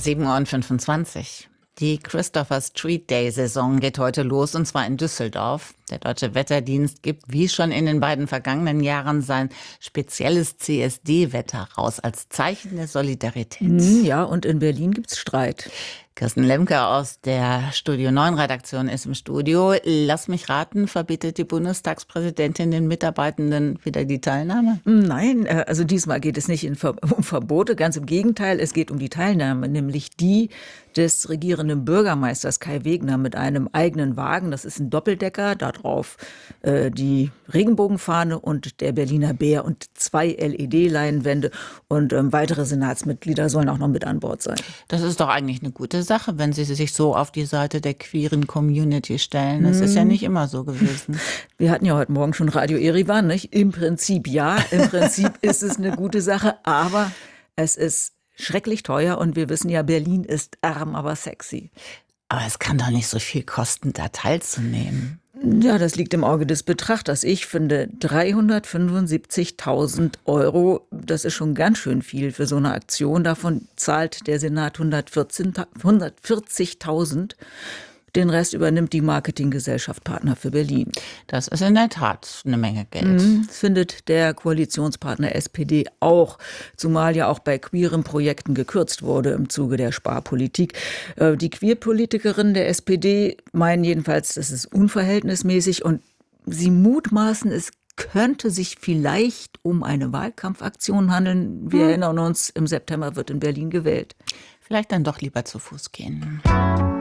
7:25 Uhr. Die Christopher Street Day Saison geht heute los, und zwar in Düsseldorf. Der Deutsche Wetterdienst gibt, wie schon in den beiden vergangenen Jahren, sein spezielles CSD-Wetter raus als Zeichen der Solidarität. Ja, und in Berlin gibt's Streit. Kirsten Lemke aus der Studio 9 Redaktion ist im Studio. Lass mich raten, verbietet die Bundestagspräsidentin den Mitarbeitenden wieder die Teilnahme? Nein, also diesmal geht es nicht um Verbote, ganz im Gegenteil, es geht um die Teilnahme, nämlich die des regierenden Bürgermeisters Kai Wegner mit einem eigenen Wagen. Das ist ein Doppeldecker, darauf die Regenbogenfahne und der Berliner Bär und 2 LED-Leinwände und weitere Senatsmitglieder sollen auch noch mit an Bord sein. Das ist doch eigentlich eine gute Sache, wenn Sie sich so auf die Seite der queeren Community stellen. Das ist ja nicht immer so gewesen. Wir hatten ja heute Morgen schon Radio Erivan, nicht? Im Prinzip ja, im Prinzip ist es eine gute Sache, aber es ist schrecklich teuer und wir wissen ja, Berlin ist arm, aber sexy. Aber es kann doch nicht so viel kosten, da teilzunehmen. Ja, das liegt im Auge des Betrachters. Ich finde 375.000 Euro, das ist schon ganz schön viel für so eine Aktion. Davon zahlt der Senat 140.000. Den Rest übernimmt die Marketinggesellschaft Partner für Berlin. Das ist in der Tat eine Menge Geld. Das findet der Koalitionspartner SPD auch, zumal ja auch bei queeren Projekten gekürzt wurde im Zuge der Sparpolitik. Die Queerpolitikerinnen der SPD meinen jedenfalls, das ist unverhältnismäßig und sie mutmaßen, es könnte sich vielleicht um eine Wahlkampfaktion handeln. Wir erinnern uns, im September wird in Berlin gewählt. Vielleicht dann doch lieber zu Fuß gehen.